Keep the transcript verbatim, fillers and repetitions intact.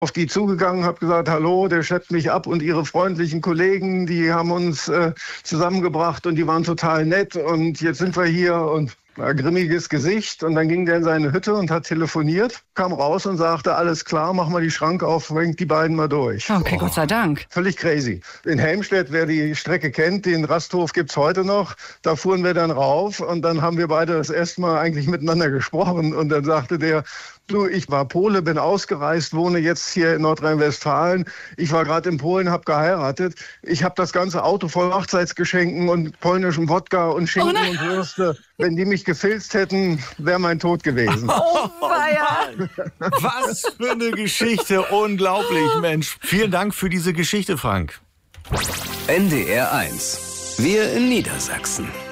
auf die zugegangen, habe gesagt, hallo, der schleppt mich ab und ihre freundlichen Kollegen, die haben uns äh, zusammengebracht und die waren total nett und jetzt sind wir hier und ein grimmiges Gesicht. Und dann ging der in seine Hütte und hat telefoniert, kam raus und sagte, alles klar, mach mal die Schrank auf, bringt die beiden mal durch. Okay, oh. Gott sei Dank. Völlig crazy. In Helmstedt, wer die Strecke kennt, den Rasthof gibt's heute noch, da fuhren wir dann rauf und dann haben wir beide das erste Mal eigentlich miteinander gesprochen und dann sagte der, du, ich war Pole, bin ausgereist, wohne jetzt hier in Nordrhein-Westfalen. Ich war gerade in Polen, habe geheiratet. Ich habe das ganze Auto voll Hochzeitsgeschenken und polnischem Wodka und Schinken oh und Würste. Wenn die mich gefilzt hätten, wäre mein Tod gewesen. Oh, weia. Was für eine Geschichte. Unglaublich, Mensch. Vielen Dank für diese Geschichte, Frank. N D R eins. Wir in Niedersachsen.